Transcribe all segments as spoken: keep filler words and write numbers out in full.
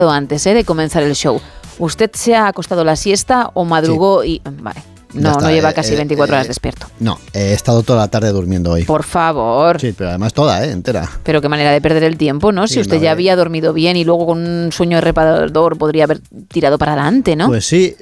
antes ¿eh? de comenzar el show. ¿Usted se ha acostado la siesta o madrugó sí. y...? Vale. No, no lleva casi eh, veinticuatro eh, horas despierto. No, he estado toda la tarde durmiendo hoy. Por favor. Sí, pero además toda, ¿eh? Entera. Pero qué manera de perder el tiempo, ¿no? Sí, si usted ya había dormido bien y luego con un sueño reparador podría haber tirado para adelante, ¿no? Pues sí.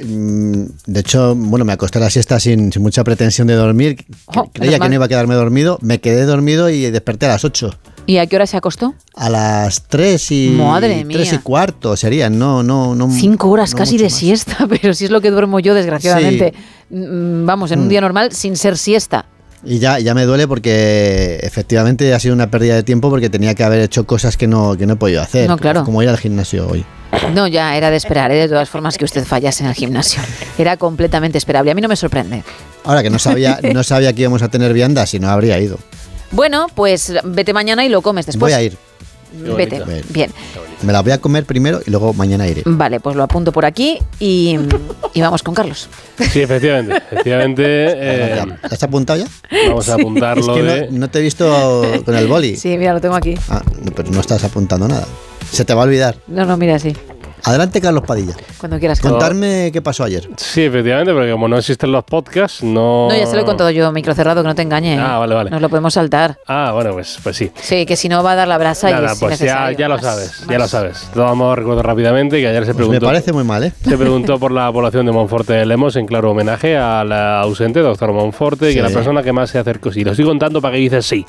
De hecho, bueno, me acosté a la siesta sin, sin mucha pretensión de dormir. Oh, Creía que no iba a quedarme dormido. Me quedé dormido y desperté a las ocho. ¿Y a qué hora se acostó? A las tres y... Madre mía. Tres y cuarto serían, no, no, no. Cinco horas no casi de más. siesta, pero si es lo que duermo yo, desgraciadamente. Sí. Vamos, en un mm. día normal sin ser siesta. Y ya, ya me duele porque efectivamente ha sido una pérdida de tiempo porque tenía que haber hecho cosas que no, que no he podido hacer. No, claro. Como ir al gimnasio hoy. No, ya era de esperar, ¿eh? De todas formas que usted fallase en el gimnasio. Era completamente esperable. A mí no me sorprende. Ahora que no sabía, no sabía que íbamos a tener vianda, si no habría ido. Bueno, pues vete mañana y lo comes después. Voy a ir. Vete, bien. Me la voy a comer primero y luego mañana iré. Vale, pues lo apunto por aquí y, y vamos con Carlos. Sí, efectivamente. efectivamente eh, ¿Ya has apuntado ya? Vamos a apuntarlo. Es que de... no, no te he visto con el boli. Sí, mira, lo tengo aquí. Ah, pero no estás apuntando nada. Se te va a olvidar. No, no, mira, sí. Adelante, Carlos Padilla. Cuando quieras. Contarme qué pasó ayer. Sí, efectivamente, porque como no existen los podcasts, no... No, ya se lo he contado yo, micro cerrado, que no te engañe. Ah, vale, vale. Nos lo podemos saltar. Ah, bueno, pues, pues sí. Sí, que si no va a dar la brasa Nada, y es pues ya, ya lo más, sabes, más. ya lo sabes. De todos modos, recuerdo rápidamente que ayer se Pues preguntó... me parece muy mal, ¿eh? Se preguntó por la población de Monforte de Lemos en claro homenaje al ausente doctor Monforte, sí. que la persona que más se acercó... Sí, lo estoy contando para que dices sí.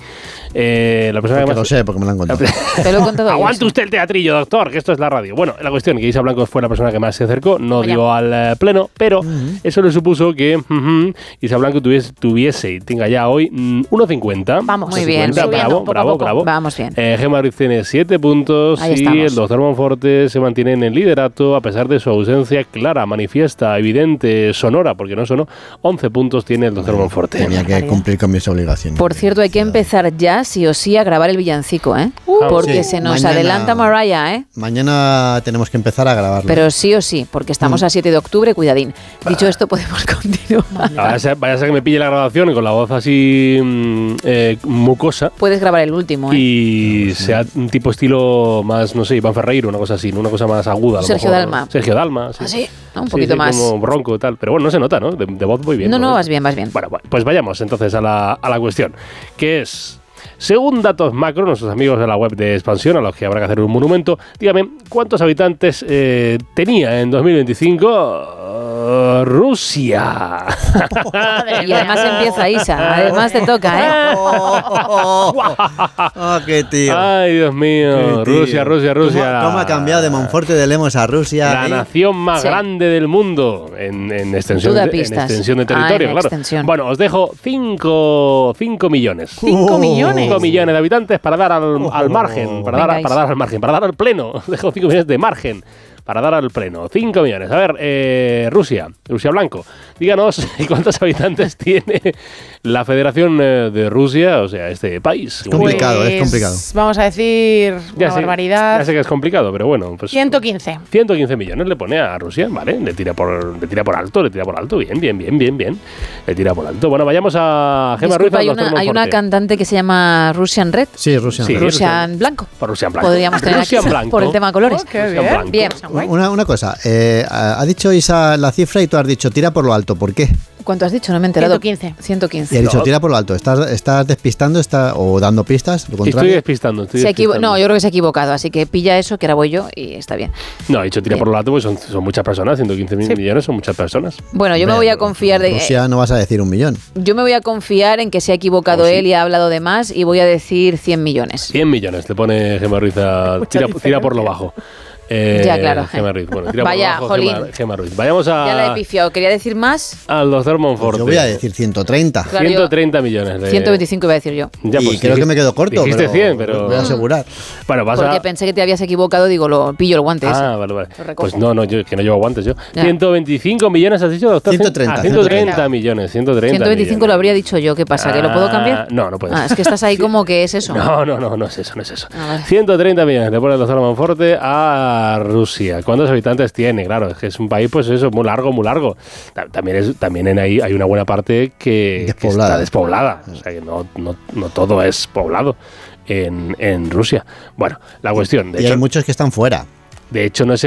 Eh, la persona porque que más... lo sé, porque me lo han contado. Te lo he contado. Aguante usted el teatrillo, doctor, que esto es la radio. Bueno, la cuestión es que Isa Blanco fue la persona que más se acercó, no Vaya. dio al uh, pleno, pero uh-huh. eso le supuso que uh-huh, Isa Blanco tuviese, tuviese y tenga ya hoy um, uno cincuenta. Vamos, muy bien. Subiendo, Bravo, poco bravo, a poco. bravo. Vamos bien. Eh, Gemma Ruiz tiene siete puntos Ahí y estamos. el doctor Monforte se mantiene en el liderato a pesar de su ausencia clara, manifiesta, evidente, sonora, porque no sonó. once puntos tiene el doctor Monforte. Tenía que cumplir con mis obligaciones. Por cierto, hay que empezar ya, sí o sí, a grabar el villancico, ¿eh? Uh, porque sí. se nos Mañana, adelanta Mariah, ¿eh? Mañana tenemos que empezar a grabarlo. Pero sí o sí, porque estamos mm. a siete de octubre, cuidadín. Dicho esto, podemos continuar. Vaya a ser, vaya a ser que me pille la grabación y con la voz así mm, eh, mucosa. Puedes grabar el último, ¿eh? Y sea un tipo estilo más, no sé, Iván Ferreiro, una cosa así, ¿no? Una cosa más aguda. Sergio mejor, Dalma. ¿no? Sergio Dalma, sí. ¿Ah, sí? ¿No? Un sí, poquito sí, más. Como bronco y tal. Pero bueno, no se nota, ¿no? De, de voz muy bien. No, no, ¿no? vas bien, vas bien. Bueno, pues vayamos entonces a la, a la cuestión, que es... Según datos macro, nuestros amigos de la web de Expansión, a los que habrá que hacer un monumento, dígame, ¿cuántos habitantes eh, tenía en dos mil veinticinco uh, Rusia? Y además empieza Isa, además te toca, ¿eh? ¡Oh, qué tío! ¡Ay, Dios mío! Tío. Rusia, Rusia, Rusia. ¿Cómo, ¿Cómo ha cambiado de Monforte de Lemos a Rusia? La ¿eh? nación más Sí. grande del mundo en, en, extensión, Duda de, en pistas. extensión de Ah, territorio, en claro. extensión. Bueno, os dejo cinco millones. Cinco Oh. millones. cinco millones de habitantes para dar al, al margen, para dar, Venga, para Isa. dar al margen, para dar al pleno. Os dejo cinco millones de margen para dar al pleno. cinco millones. A ver, eh, Rusia, Rusia Blanco. Díganos cuántos habitantes tiene la Federación eh, de Rusia, o sea, este país. Es complicado, Pues, es complicado. Vamos a decir Ya una sé, barbaridad. Ya sé que es complicado, pero bueno. Pues, ciento quince. ciento quince millones le pone a Rusia, ¿vale? Le tira por, le tira por alto, le tira por alto. Bien, bien, bien, bien, bien. Le tira por alto. Bueno, vayamos a Gemma Ruiz. Disculpa, al hay doctor una, hay una Monforte. cantante que se llama Russian Red. Sí, Rusia. Sí. Russian Blanco. Por Rusian Blanco. Podríamos tener Rusian aquí Blanco. por el tema colores. Oh, qué Rusian bien. Blanco. Bien. Una, una cosa, eh, ha dicho Isa la cifra y tú has dicho tira por lo alto. ¿Por qué? ¿Cuánto has dicho? No me he enterado. ciento quince. ciento Y quince. ha dicho No. tira por lo alto. ¿Estás, estás despistando está, o dando pistas? Lo Estoy contrario. despistando. Estoy Se equivo- despistando. no, yo creo que se ha equivocado, así que pilla eso, que ahora voy yo y está bien. No, he dicho tira Bien. por lo alto, pues son, son muchas personas. ciento quince mil Sí. millones son muchas personas. Bueno, yo me Hombre, voy a confiar de Rusia no vas a decir un millón. yo me voy a confiar en que se ha equivocado Oh, sí. él y ha hablado de más y voy a decir cien millones. cien millones le pone Gemma Ruiz a tira, tira por lo bajo. Eh, Ya, claro. Gemma Ruiz. Bueno, tira Vaya, por lo bajo, jolín. Gemma, Gemma Ruiz. Vayamos a, Ya la he pifiado. Quería decir más. al doctor Monforte. Yo voy a decir ciento treinta. Claro, yo- ciento treinta millones. De, ciento veinticinco iba a decir yo. Ya, y pues, creo dijiste- que me quedo corto. Dijiste pero cien, pero... voy a asegurar. Bueno, vas Porque a... pensé que te habías equivocado, digo, lo pillo el guante ese. Ah, vale, vale. Lo recojo. Pues no, no, yo, que no llevo guantes yo. Ya. ciento veinticinco millones, ¿has dicho, doctor? ciento treinta, Ah, ciento treinta millones, ciento treinta ciento veinticinco millones. lo habría dicho yo. ¿Qué pasa? ¿Que lo puedo cambiar? Ah, no, no puedes. Ah, es que estás ahí como que es eso. No, no, no, no es eso, no es eso. Ah, vale. ciento treinta millones le pone el doctor Monforte a Rusia. ¿Cuántos habitantes tiene? Claro, es que es un país, pues eso, muy largo, muy largo. Ta- También, es, también en ahí hay una buena parte que, que Despoblada. está despoblada. O sea, que no, no, no todo es poblado en, en Rusia. Bueno, la cuestión, de Y hecho, hay muchos que están fuera. de hecho no es